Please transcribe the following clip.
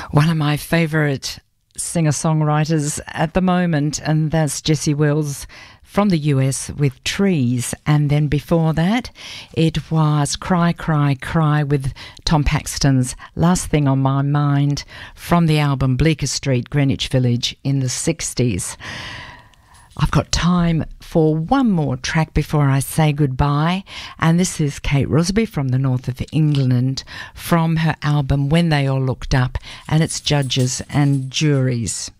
One of my favourite singer-songwriters at the moment, and that's Jessie Wells from the US with Trees. And then before that, it was Cry, Cry, Cry with Tom Paxton's Last Thing on My Mind from the album Bleecker Street, Greenwich Village in the 60s. I've got time for one more track before I say goodbye, and this is Kate Rusby from the north of England from her album When They All Looked Up, and it's Judges and Juries.